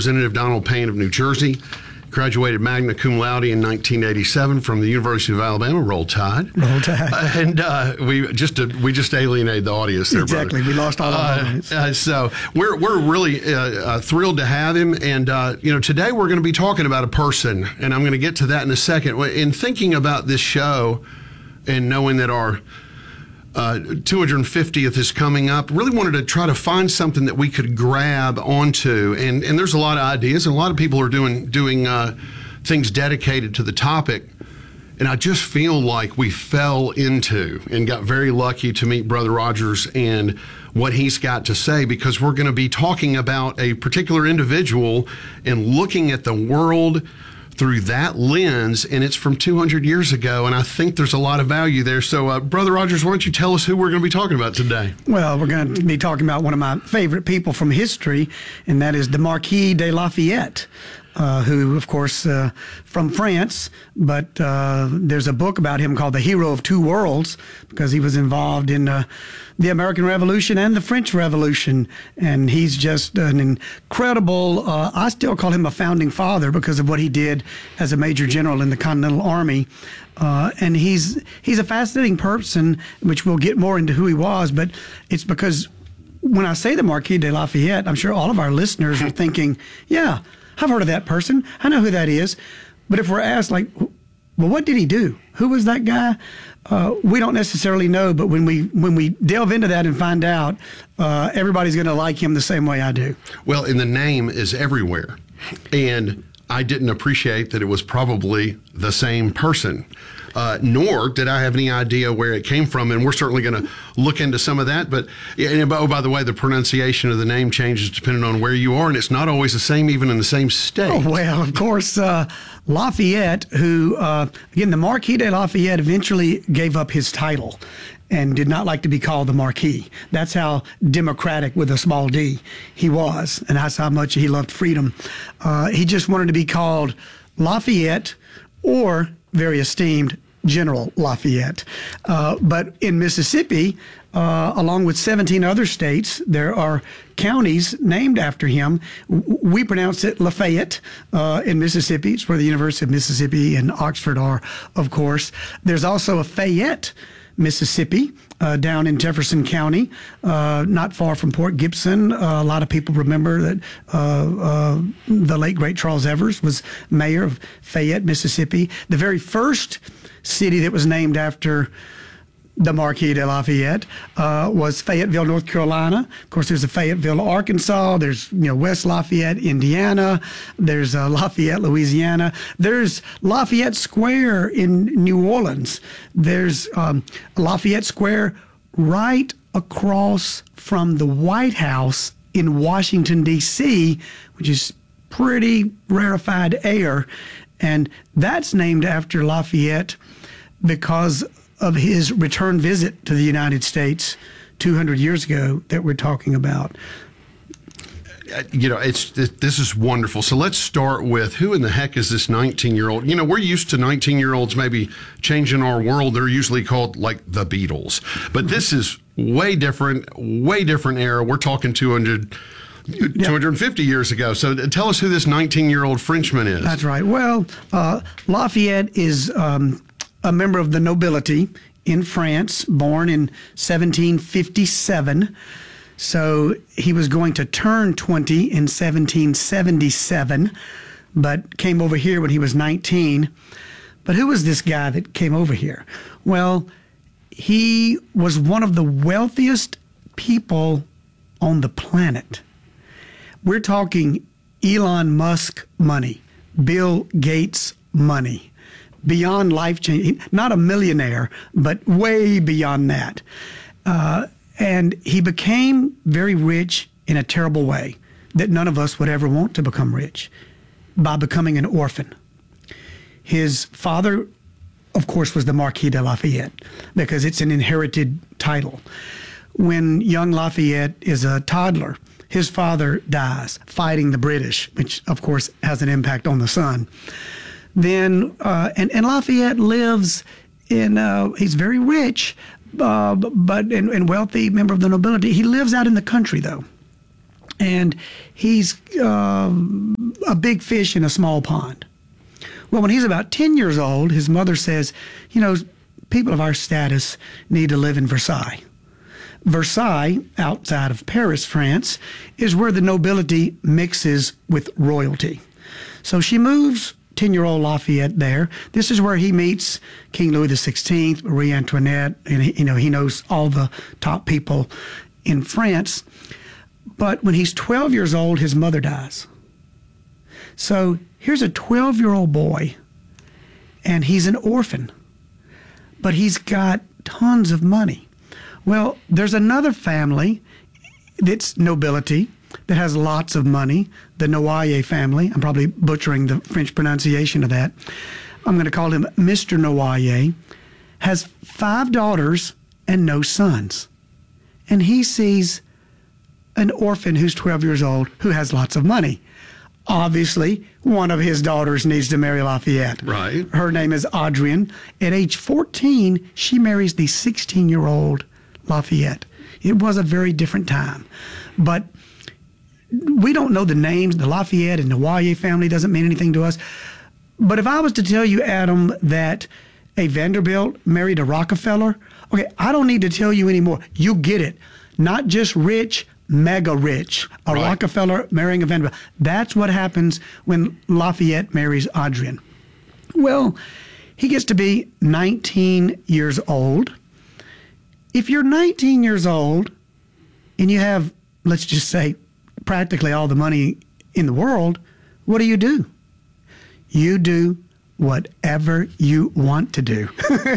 Representative Donald Payne of New Jersey. Graduated magna cum laude in 1987 from the University of Alabama. Roll Tide. Roll Tide. And we just alienated the audience there, exactly. brother. We lost all our audience. So we're really thrilled to have him. And today we're going to be talking about a person, and I'm going to get to that in a second. In thinking about this show and knowing that our 250th is coming up, really wanted to try to find something that we could grab onto, and there's a lot of ideas, and a lot of people are doing things dedicated to the topic, and I just feel like we fell into and got very lucky to meet Brother Rogers and what he's got to say, because we're going to be talking about a particular individual and looking at the world through that lens, and it's from 200 years ago, and I think there's a lot of value there. So, Brother Rogers, why don't you tell us who we're going to be talking about today? Well, we're going to be talking about one of my favorite people from history, and that is the Marquis de Lafayette, who, of course, from France, but there's a book about him called The Hero of Two Worlds, because he was involved in the American Revolution and the French Revolution, and he's just an incredible, I still call him a founding father because of what he did as a major general in the Continental Army. And he's a fascinating person, which we'll get more into who he was, but it's because when I say the Marquis de Lafayette, I'm sure all of our listeners are thinking, yeah, I've heard of that person. I know who that is. But if we're asked, like, well, what did he do? Who was that guy? We don't necessarily know, but when we delve into that and find out, everybody's going to like him the same way I do. Well, and the name is everywhere. And I didn't appreciate that it was probably the same person. Nor did I have any idea where it came from, and we're certainly going to look into some of that. But oh, by the way, the pronunciation of the name changes depending on where you are, and it's not always the same even in the same state. Oh, well, of course, Lafayette, who, again, the Marquis de Lafayette eventually gave up his title and did not like to be called the Marquis. That's how democratic with a small d he was, and that's how much he loved freedom. He just wanted to be called Lafayette, or very esteemed General Lafayette. But in Mississippi, along with 17 other states, there are counties named after him. We pronounce it Lafayette in Mississippi. It's where the University of Mississippi and Oxford are, of course. There's also a Fayette, Mississippi, down in Jefferson County, not far from Port Gibson. A lot of people remember that the late, great Charles Evers was mayor of Fayette, Mississippi. The very first city that was named after the Marquis de Lafayette was Fayetteville, North Carolina. Of course, there's a Fayetteville, Arkansas. There's West Lafayette, Indiana. There's Lafayette, Louisiana. There's Lafayette Square in New Orleans. There's Lafayette Square right across from the White House in Washington, D.C., which is pretty rarefied air. And that's named after Lafayette because of his return visit to the United States 200 years ago that we're talking about. This is wonderful. So let's start with, who in the heck is this 19-year-old? We're used to 19-year-olds maybe changing our world. They're usually called like the Beatles. But this is way different era. We're talking 250 years ago. So tell us who this 19-year-old Frenchman is. That's right. Well, Lafayette is a member of the nobility in France, born in 1757. So he was going to turn 20 in 1777, but came over here when he was 19. But who was this guy that came over here? Well, he was one of the wealthiest people on the planet. We're talking Elon Musk money, Bill Gates money. Beyond life-changing, not a millionaire, but way beyond that. And he became very rich in a terrible way that none of us would ever want to become rich, by becoming an orphan. His father, of course, was the Marquis de Lafayette, because it's an inherited title. When young Lafayette is a toddler, his father dies fighting the British, which, of course, has an impact on the son. Then, and Lafayette lives in, he's very rich, but and wealthy, member of the nobility. He lives out in the country, though. And he's a big fish in a small pond. Well, when he's about 10 years old, his mother says, people of our status need to live in Versailles. Versailles, outside of Paris, France, is where the nobility mixes with royalty. So she moves 10-year-old Lafayette there. This is where he meets King Louis XVI, Marie Antoinette, and he knows all the top people in France. But when he's 12 years old, his mother dies. So here's a 12-year-old boy, and he's an orphan, but he's got tons of money. Well, there's another family that's nobility that has lots of money, the Noailles family. I'm probably butchering the French pronunciation of that. I'm going to call him Mr. Noailles, has 5 daughters and no sons. And he sees an orphan who's 12 years old who has lots of money. Obviously, one of his daughters needs to marry Lafayette. Right. Her name is Adrienne. At age 14, she marries the 16-year-old Lafayette. It was a very different time. But we don't know the names. The Lafayette and the Noailles family doesn't mean anything to us. But if I was to tell you, Adam, that a Vanderbilt married a Rockefeller, okay, I don't need to tell you anymore. You get it. Not just rich, mega rich. A Right. Rockefeller marrying a Vanderbilt. That's what happens when Lafayette marries Adrienne. Well, he gets to be 19 years old. If you're 19 years old and you have, let's just say, practically all the money in the world, what do? You do whatever you want to do.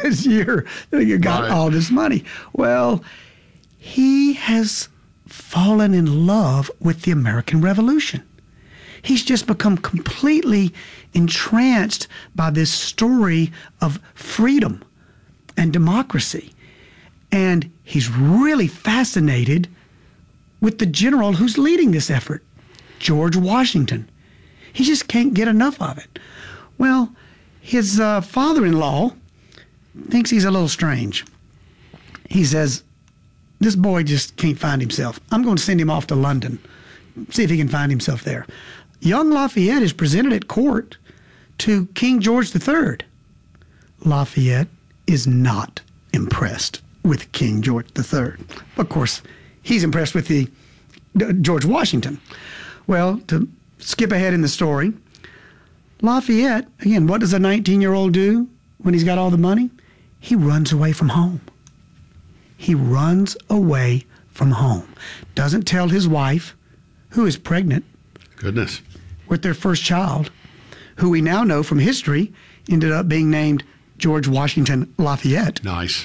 You got Right. all this money. Well, he has fallen in love with the American Revolution. He's just become completely entranced by this story of freedom and democracy. And he's really fascinated with the general who's leading this effort, George Washington. He just can't get enough of it. Well, his father-in-law thinks he's a little strange. He says, this boy just can't find himself. I'm going to send him off to London, see if he can find himself there. Young Lafayette is presented at court to King George III. Lafayette is not impressed with King George III. Of course, he's impressed with the George Washington. Well, to skip ahead in the story, Lafayette, again, what does a 19-year-old do when he's got all the money? He runs away from home. He runs away from home. Doesn't tell his wife, who is pregnant Goodness. with their first child, who we now know from history ended up being named George Washington Lafayette. Nice.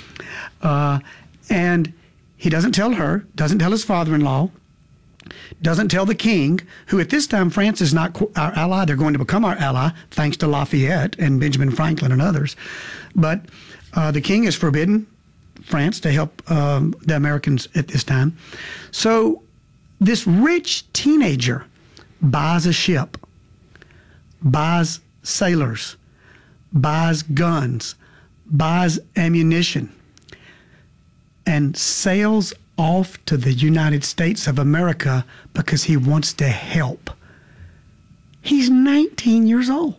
And he doesn't tell her, doesn't tell his father-in-law, doesn't tell the king, who at this time, France is not our ally. They're going to become our ally, thanks to Lafayette and Benjamin Franklin and others. But the king is forbidden France to help the Americans at this time. So this rich teenager buys a ship, buys sailors, buys guns, buys ammunition, and sails off to the United States of America because he wants to help. He's 19 years old.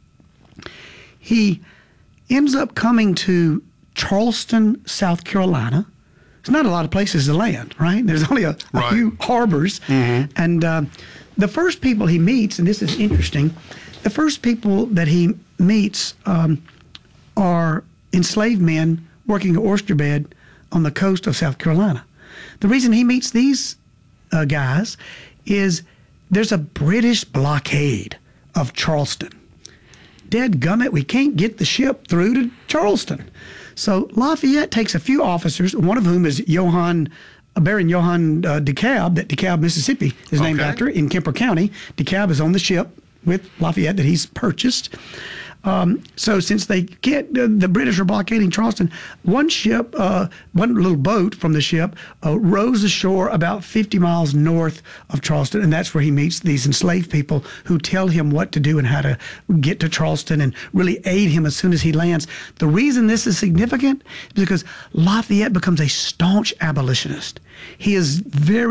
He ends up coming to Charleston, South Carolina. There's not a lot of places to land, right? There's only a Right. few harbors. And the first people he meets, and this is interesting, the first people that he meets are enslaved men working an oyster bed on the coast of South Carolina. The reason he meets these guys is there's a British blockade of Charleston. Dadgummit, we can't get the ship through to Charleston. So Lafayette takes a few officers, one of whom is Baron Johann DeKalb, that DeKalb, Mississippi is named Okay. after in Kemper County. DeKalb is on the ship with Lafayette that he's purchased. So since they can't, the British are blockading Charleston, one ship, one little boat from the ship rows ashore about 50 miles north of Charleston, and that's where he meets these enslaved people who tell him what to do and how to get to Charleston and really aid him as soon as he lands. The reason this is significant is because Lafayette becomes a staunch abolitionist. He is very much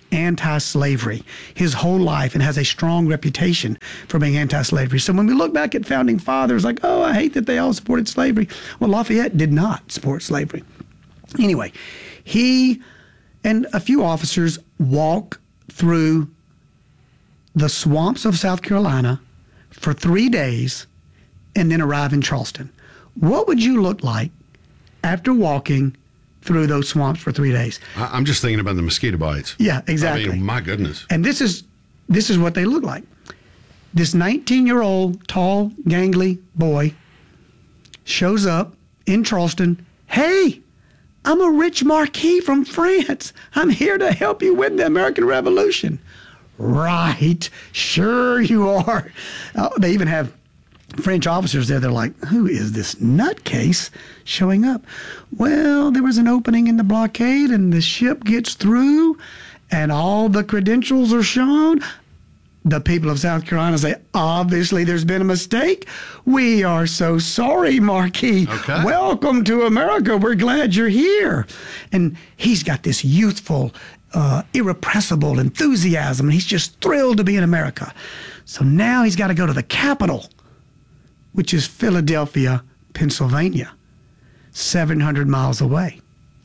anti-slavery his whole life and has a strong reputation for being anti-slavery. So when we look back at founding fathers, like, oh, I hate that they all supported slavery. Well, Lafayette did not support slavery. Anyway, he and a few officers walk through the swamps of South Carolina for 3 days and then arrive in Charleston. What would you look like after walking through those swamps for 3 days? I'm just thinking about the mosquito bites. Yeah, exactly. I mean, my goodness. And this is what they look like. This 19-year-old, tall, gangly boy shows up in Charleston. Hey, I'm a rich marquis from France. I'm here to help you win the American Revolution. Right, sure you are. They even have French officers there. They're like, who is this nutcase showing up? Well, there was an opening in the blockade and the ship gets through and all the credentials are shown. The people of South Carolina say, obviously there's been a mistake. We are so sorry, Marquis. Okay. Welcome to America. We're glad you're here. And he's got this youthful, irrepressible enthusiasm. And he's just thrilled to be in America. So now he's got to go to the capital, which is Philadelphia, Pennsylvania, 700 miles away.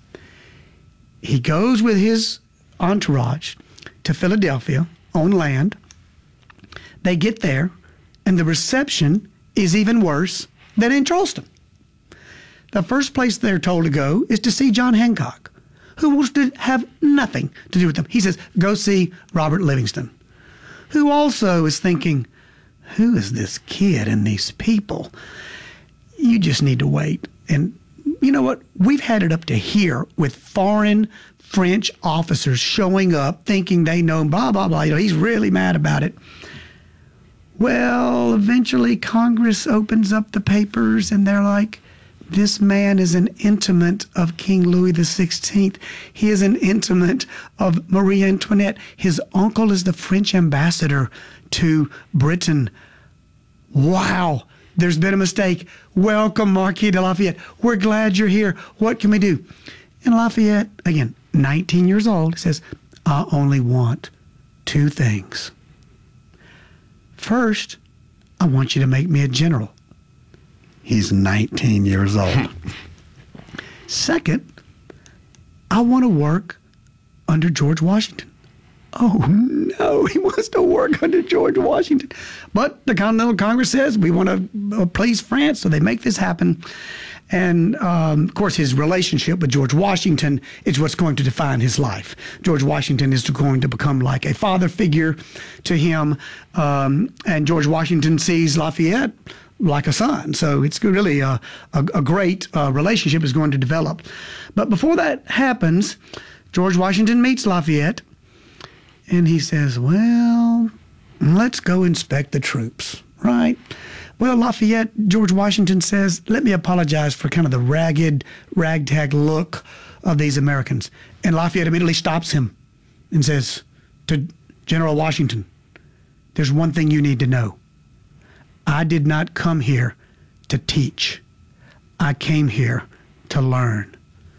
He goes with his entourage to Philadelphia on land. They get there, and the reception is even worse than in Charleston. The first place they're told to go is to see John Hancock, who wants to have nothing to do with them. He says, go see Robert Livingston, who also is thinking, who is this kid and these people? You just need to wait. And you know what? We've had it up to here with foreign French officers showing up thinking they know blah, blah, blah. You know, he's really mad about it. Well, eventually Congress opens up the papers and they're like, this man is an intimate of King Louis XVI. He is an intimate of Marie Antoinette. His uncle is the French ambassador to Britain. Wow, there's been a mistake. Welcome, Marquis de Lafayette. We're glad you're here. What can we do? And Lafayette, again, 19 years old, says, I only want 2 things. First, I want you to make me a general. He's 19 years old. Second, I want to work under George Washington. Oh, no, he wants to work under George Washington. But the Continental Congress says we want to please France, so they make this happen. And, of course, his relationship with George Washington is what's going to define his life. George Washington is going to become like a father figure to him, and George Washington sees Lafayette like a son. So it's really a great relationship is going to develop. But before that happens, George Washington meets Lafayette, and he says, well, let's go inspect the troops, right? Well, Lafayette, George Washington says, let me apologize for kind of the ragged, ragtag look of these Americans. And Lafayette immediately stops him and says to General Washington, there's one thing you need to know. I did not come here to teach. I came here to learn.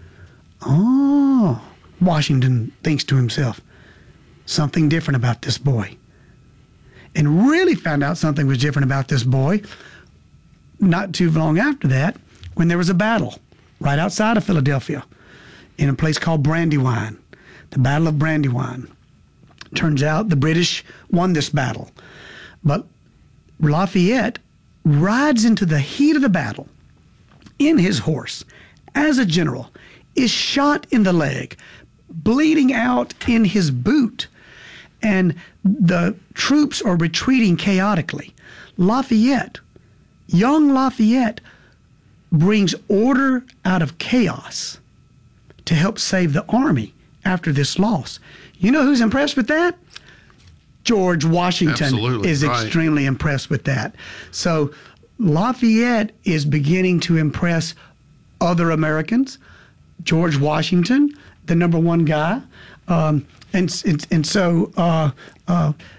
Oh, Washington thinks to himself, something different about this boy. And really found out something was different about this boy not too long after that, when there was a battle right outside of Philadelphia in a place called Brandywine, the Battle of Brandywine. Turns out the British won this battle, but Lafayette rides into the heat of the battle in his horse as a general, is shot in the leg, bleeding out in his boot, and the troops are retreating chaotically. Lafayette, young Lafayette, brings order out of chaos to help save the army after this loss. You know who's impressed with that? George Washington Absolutely, is right. extremely impressed with that. So Lafayette is beginning to impress other Americans. George Washington, the number one guy, and so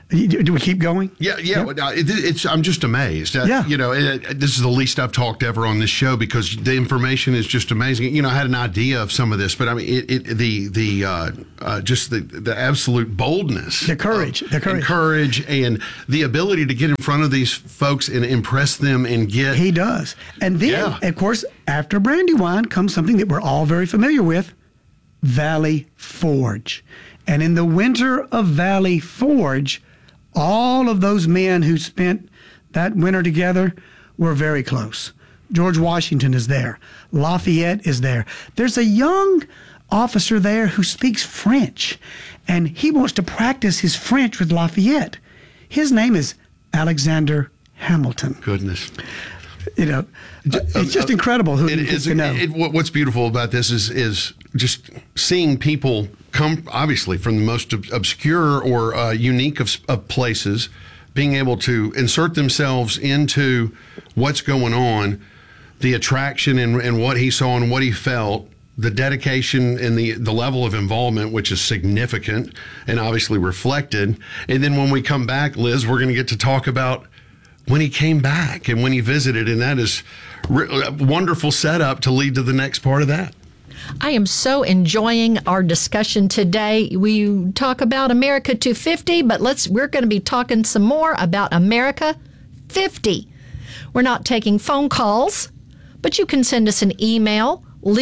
Do we keep going? Yeah. I'm just amazed. Yeah. This is the least I've talked ever on this show because the information is just amazing. I had an idea of some of this, but I mean, just the absolute boldness, the courage, and the ability to get in front of these folks and impress them and get. He does, and then of course, after Brandywine comes something that we're all very familiar with, Valley Forge, and in the winter of Valley Forge. All of those men who spent that winter together were very close. George Washington is there. Lafayette is there. There's a young officer there who speaks French, and he wants to practice his French with Lafayette. His name is Alexander Hamilton. Goodness. It's just incredible who you get to know. What's beautiful about this is just seeing people come, obviously, from the most obscure or unique of places, being able to insert themselves into what's going on, the attraction and what he saw and what he felt, the dedication and the level of involvement, which is significant and obviously reflected. And then when we come back, Liz, we're going to get to talk about when he came back and when he visited, and that is a wonderful setup to lead to the next part of that. I am so enjoying our discussion today. We talk about America 250, but we're going to be talking some more about America 50. We're not taking phone calls, but you can send us an email,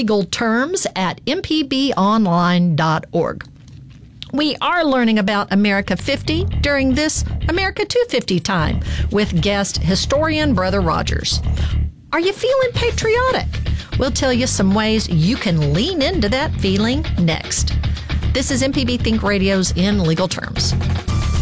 legalterms@mpbonline.org. We are learning about America 50 during this America 250 time with guest historian Brother Rogers. Are you feeling patriotic? We'll tell you some ways you can lean into that feeling next. This is MPB Think Radio's In Legal Terms.